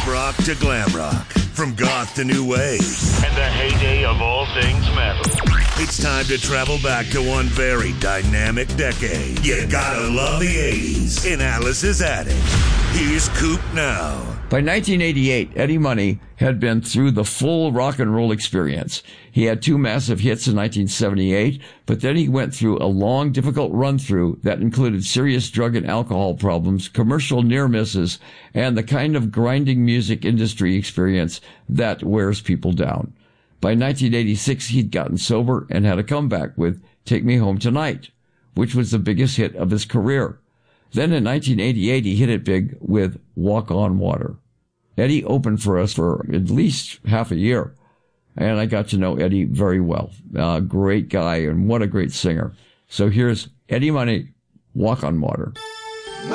rock to glam rock, from goth to new wave. And the heyday of all things metal. It's time to travel back to one very dynamic decade. You gotta love the 80s in Alice's Attic. Here's Coop now. By 1988, Eddie Money had been through the full rock and roll experience. He had 2 massive hits in 1978, but then he went through a long, difficult run-through that included serious drug and alcohol problems, commercial near misses, and the kind of grinding music industry experience that wears people down. By 1986, he'd gotten sober and had a comeback with Take Me Home Tonight, which was the biggest hit of his career. Then in 1988, he hit it big with Walk on Water. Eddie opened for us for at least half a year, and I got to know Eddie very well. Great guy, and what a great singer. So here's Eddie Money, Walk on Water.